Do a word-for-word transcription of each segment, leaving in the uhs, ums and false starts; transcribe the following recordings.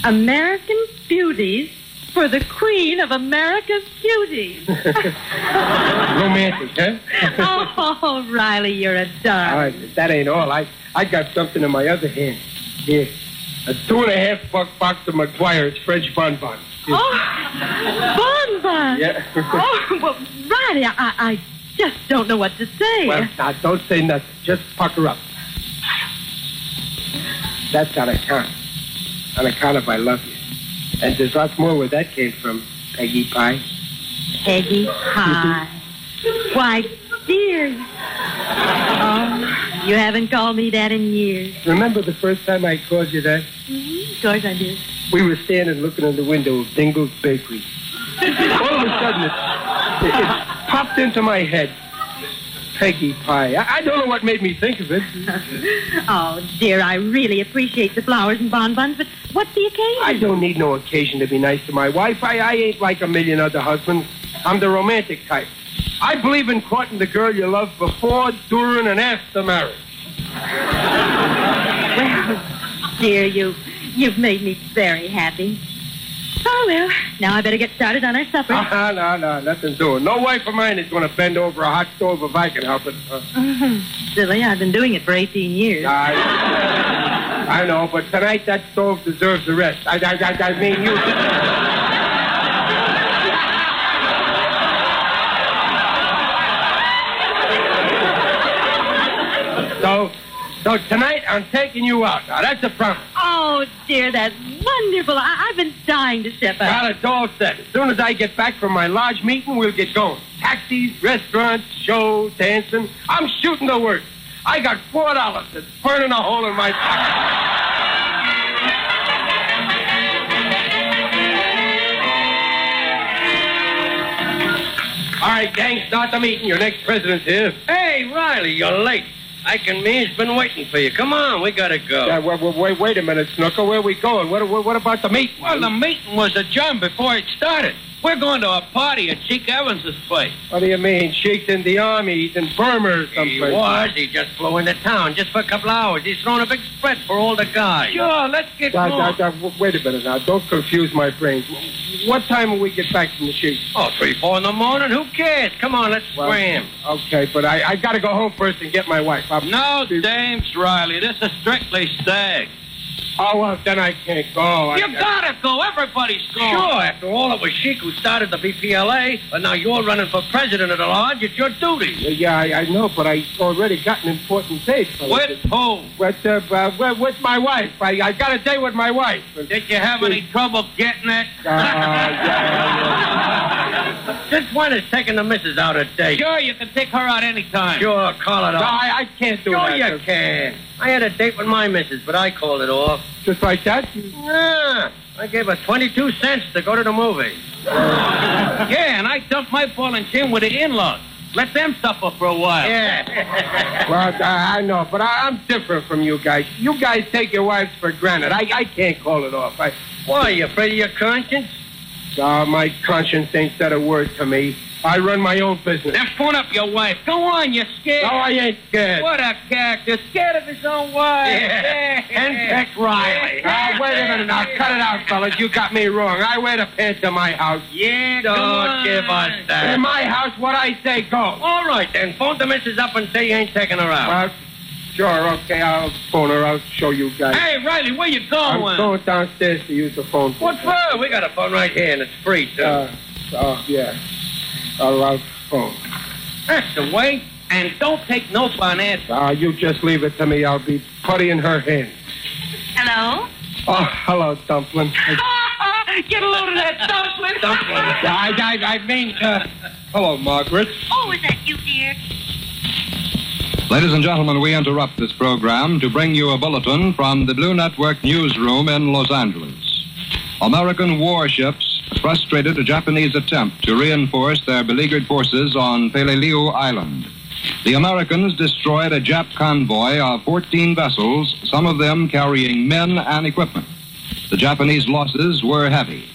American Beauties for the Queen of America's Beauties. Romantic, huh? Oh, Riley, you're a darling. All right, that ain't all. I, I got something in my other hand. Here. A two and a half buck box of McGuire's French bonbons. Here. Oh, bonbons. Yeah. Oh, well, Riley, I, I just don't know what to say. Well, now, don't say nothing. Just pucker up. That's on account. On account of I love you. And there's lots more where that came from, Peggy Pie. Peggy Pie. Why, dear. Oh, you haven't called me that in years. Remember the first time I called you that? Mm-hmm. Of course I did. We were standing looking in the window of Dingle's Bakery. All of a sudden, it, it, it popped into my head. Peggy Pie. I, I don't know what made me think of it. Oh, dear, I really appreciate the flowers and bonbons, but what's the occasion? I don't need no occasion to be nice to my wife. I, I ain't like a million other husbands. I'm the romantic type. I believe in courting the girl you love before, during, and after marriage. Well, dear, you, you've made me very happy. Oh, well, now I better get started on our supper. Ah, no, no, nothing doing. No wife of mine is going to bend over a hot stove if I can help it. Uh, Mm-hmm. Silly, I've been doing it for eighteen years. I, I know, but tonight that stove deserves the rest. I, I, I, I mean, you... So, so tonight I'm taking you out. Now, that's a promise. Oh, dear, that's wonderful. I- I've been dying to step up. Well, it's all set. As soon as I get back from my lodge meeting, we'll get going. Taxis, restaurants, shows, dancing. I'm shooting the works. I got four dollars that's burning a hole in my pocket. All right, gang, start the meeting. Your next president's here. Hey, Riley, you're late. Ike and me's been waiting for you. Come on, we gotta go. Uh, wait, wait, wait a minute, Snooker. Where are we going? What, what, what about the meeting? Well, the meeting was adjourned before it started. We're going to a party at Cheek Evans's place. What do you mean? Sheik's in the army. He's in Burma or someplace. He was. He just flew into town just for a couple of hours. He's throwing a big spread for all the guys. Sure, let's get Uh, going. uh, uh, wait a minute now. Don't confuse my brains. What time will we get back from the Sheik? Oh, three, four in the morning? Who cares? Come on, let's Well, scram. Okay, but I, I got to go home first and get my wife. I'll... No, dames, Riley. This is strictly stag. Oh, well, then I can't go. I, You gotta go. Everybody's going. Sure. After all, it was Sheik who started the B P L A, but now you're running for president of the lodge. It's your duty. Yeah, I, I know, but I already got an important date. So With who? With, uh, uh, with, with my wife. I, I got a date with my wife. Did you have any trouble getting it? Uh, yeah, Since when is taking the missus out a date? Sure, you can take her out anytime. Sure, call it No, off. I, I can't do Sure that. you can. I had a date with my missus, but I called it off. Just like that? Yeah, I gave her twenty-two cents to go to the movie. Yeah, and I dumped my ball and chain with the in-laws. Let them suffer for a while. Yeah. Well, I, I know, but I, I'm different from you guys. You guys take your wives for granted. I, I can't call it off. I, Why, you afraid of your conscience? uh, my conscience ain't said a word to me. I run my own business. Then phone up your wife. Go on, you're scared. No, I ain't scared. What a character. Scared of his own wife. Yeah. Henpeck Riley. Now, wait a minute now. Cut it out, fellas. You got me wrong. I wear the pants in my house. Yeah, come Don't on. give us that. In my house, what I say goes. All right, then. Phone the missus up and say you ain't taking her out. Well, sure, okay. I'll phone her. I'll show you guys. Hey, Riley, where you going? I'm going downstairs to use the phone. What for? We got a phone right here, and it's free, too. Uh, oh, yeah. I'll, I'll phone. That's the way. And don't take no for an answer. Ah, you just leave it to me. I'll be putty in her hand. Hello? Oh, hello, Dumpling. Get a load of that dumpling. Dumpling. I, I, I mean, uh, hello, Margaret. Oh, is that you, dear? Ladies and gentlemen, we interrupt this program to bring you a bulletin from the Blue Network newsroom in Los Angeles. American warships frustrated a Japanese attempt to reinforce their beleaguered forces on Peleliu Island. The Americans destroyed a Jap convoy of fourteen vessels, some of them carrying men and equipment. The Japanese losses were heavy.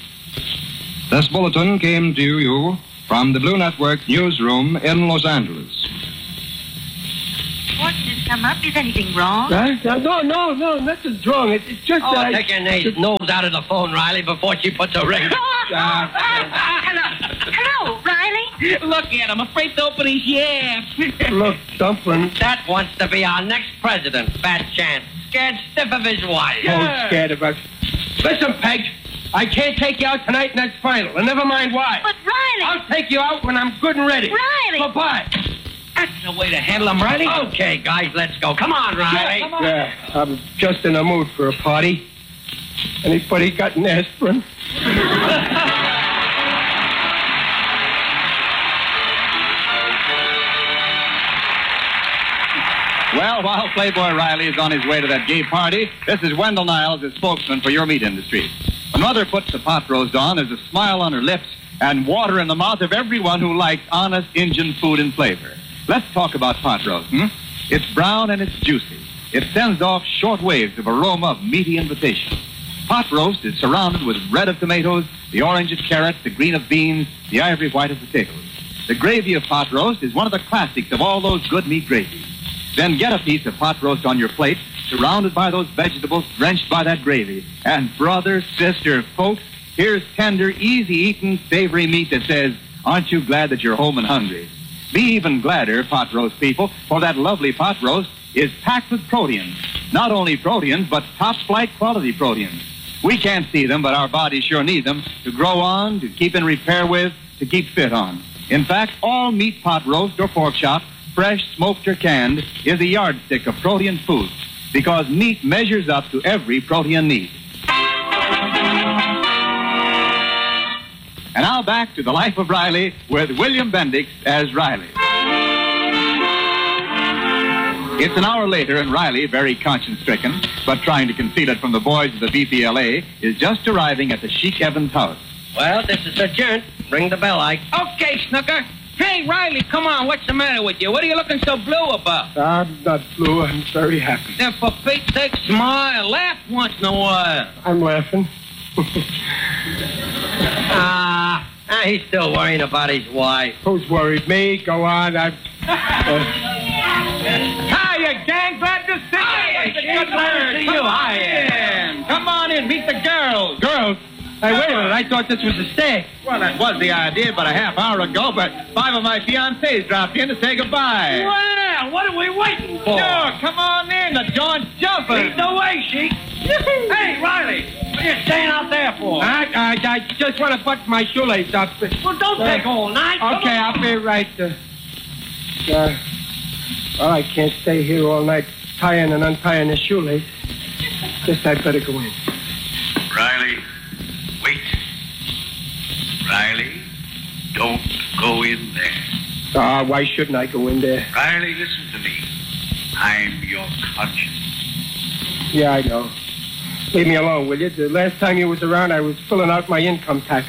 This bulletin came to you from the Blue Network newsroom in Los Angeles. What is come up? Is anything wrong? Huh? No, no, no, nothing's wrong. It, it's just Oh, that I... take your nose, nose out of the phone, Riley, before she puts a ring. Uh, Hello. Hello, Riley. Look at him, afraid to open his yaps. look, Dumpling. That wants to be our next president, fat chance. Scared stiff of his wife. Oh, scared of us. Listen, Peg, I can't take you out tonight, and that's final. And never mind why. But, Riley. I'll take you out when I'm good and ready. Riley. Bye-bye. That's the way to handle him, Riley. Okay, guys, let's go. Come on, Riley. come on. Yeah, I'm just in the mood for a party. Anybody got an aspirin? Well, while Playboy Riley is on his way to that gay party, this is Wendell Niles, the spokesman for your meat industry. When Mother puts the pot roast on, there's a smile on her lips and water in the mouth of everyone who likes honest Injun food and flavor. Let's talk about pot roast, hmm? It's brown and it's juicy. It sends off short waves of aroma of meaty invitation. Pot roast is surrounded with red of tomatoes, the orange of carrots, the green of beans, the ivory white of potatoes. The gravy of pot roast is one of the classics of all those good meat gravies. Then get a piece of pot roast on your plate, surrounded by those vegetables, drenched by that gravy. And brother, sister, folks, here's tender, easy-eating, savory meat that says, aren't you glad that you're home and hungry? Be even gladder, pot roast people, for that lovely pot roast is packed with proteins. Not only proteins, but top-flight quality proteins. We can't see them, but our bodies sure need them to grow on, to keep in repair with, to keep fit on. In fact, all meat pot roast or pork chop, fresh, smoked, or canned, is a yardstick of protein food because meat measures up to every protein need. And now back to The Life of Riley with William Bendix as Riley. It's an hour later, and Riley, very conscience-stricken, but trying to conceal it from the boys of the B P L A, is just arriving at the Chic Evans house. Well, this is adjourned. Ring the bell, Ike. Okay, Snooker. Hey, Riley, come on. What's the matter with you? What are you looking so blue about? I'm not blue. I'm very happy. Then for Pete's sake, smile. Laugh once in a while. I'm laughing. Ah, ah, he's still worrying about his wife. Who's worried? Me? Go on. I'm... Uh, Hiya, gang. Glad to see you. Hiya, Chief. Glad to see you. I am. Come on in. Meet the girls. girls? Hey, wait a minute. I thought this was a stag. Well, that was the idea about a half hour ago, but five of my fiancés dropped in to say goodbye. Well, what are we waiting for? Sure, come on in. The joint's jumping. Lead the way, Sheik. Hey, Riley, what are you staying out there for? I, I, I just want to button my shoelace up. Well, don't take all night. Come Okay, on. I'll be right. Uh, uh, well, I can't stay here all night tying and untying the shoelace. Guess I'd better go in. Riley, wait. Riley, don't go in there. Ah, why shouldn't I go in there? Riley, listen to me. I'm your conscience. Yeah, I know. Leave me alone, will you? The last time you was around, I was filling out my income tax.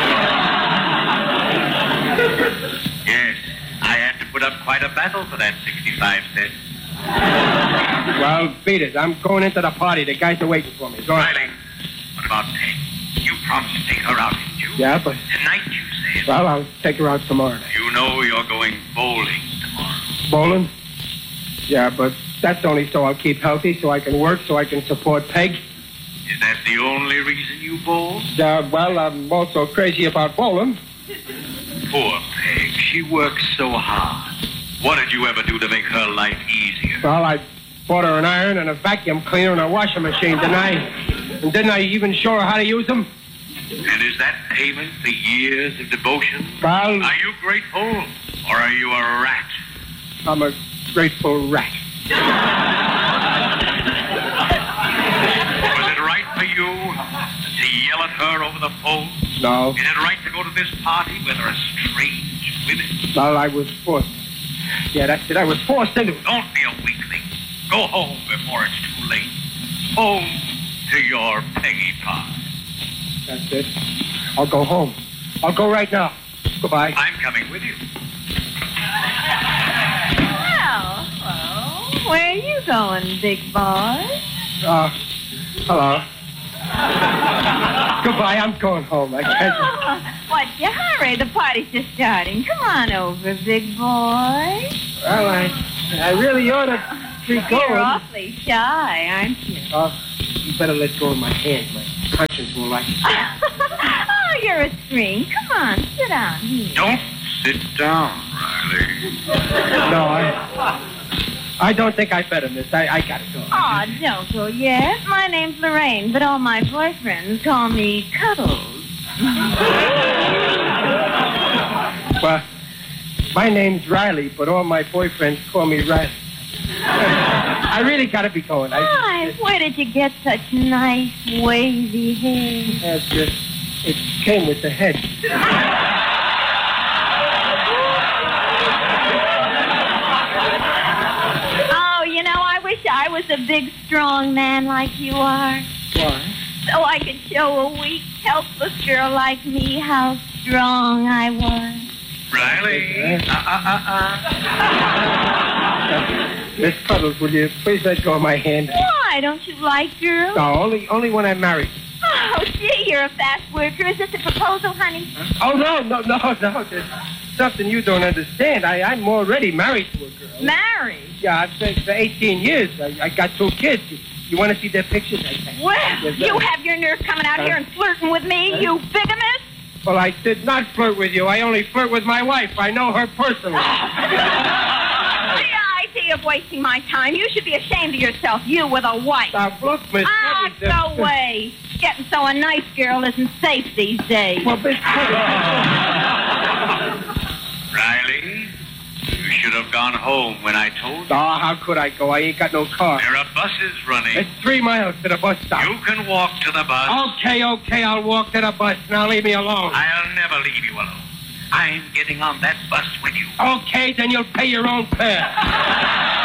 Yes, I had to put up quite a battle for that sixty-five cents. Well, beat it. I'm going into the party. The guys are waiting for me. Go on. Riley, what about Peg? You promised to take her out, didn't you? Yeah, but... Tonight, you said. Well, I'll take her out tomorrow night. You know you're going bowling tomorrow. Bowling? Yeah, but that's only so I'll keep healthy, so I can work, so I can support Peg. Is that the only reason you bowl? Uh, well, I'm also crazy about bowling. Poor Peg. She works so hard. What did you ever do to make her life easier? Well, I bought her an iron and a vacuum cleaner and a washing machine, didn't I? And didn't I even show her how to use them? And is that payment for years of devotion? Well, Are you grateful, or are you a rat? I'm a grateful rat. Was it right for you to yell at her over the phone? No. Is it right to go to this party where there are strange women? Well, I was forced. Yeah, that's it. I was forced into it. Don't be a weakling. Go home before it's too late. Home to your Peggy Pie. That's it. I'll go home. I'll go right now. Goodbye. I'm coming with you. Well, hello. Where are you going, big boy? Uh, hello. Goodbye. I'm going home. I can't. Oh, what's your hurry? The party's just starting. Come on over, big boy. Well, I, I really ought to free going. You're awfully shy, aren't you? Oh, you better let go of my hand. My conscience won't like it. Oh, you're a string. Come on, sit down here. Don't sit down, Riley. No, I... I don't think I better, miss. I, I gotta go. Oh, don't go yet. My name's Lorraine, but all my boyfriends call me Cuddles. Well, my name's Riley, but all my boyfriends call me Riley. I really gotta be going. I, Why, where did you get such nice, wavy hair? That's it. It came with the head. Oh, you know, I wish I was a big, strong man like you are. Why? So I could show a weak, helpless girl like me how strong I was. Riley. Uh, uh, uh, Miss Cuddles, will you please let go of my hand? Why, don't you like girls? No, only only when I'm married. Oh, gee, you're a fast worker. Is this a proposal, honey? Oh, no, no, no, no. There's something you don't understand. I, I'm already married to a girl. Married? Yeah, I've been for eighteen years. I, I got two kids. You, you want to see their pictures? I, I, Well, Yes, you uh, have your nerve coming out uh, here and flirting with me, uh, you bigamist? Well, I did not flirt with you. I only flirt with my wife. I know her personally. The idea of wasting my time. You should be ashamed of yourself, you with a wife. Now, look, Miss Ah, Cuddles, uh, no way. Getting so a nice girl isn't safe these days. Well, Miss Cuddles. Riley, you should have gone home when I told you. Oh, how could I go? I ain't got no car. There are buses running. It's three miles to the bus stop. You can walk to the bus. Okay, okay, I'll walk to the bus. Now leave me alone. I'll never leave you alone. I'm getting on that bus with you. Okay, then you'll pay your own fare.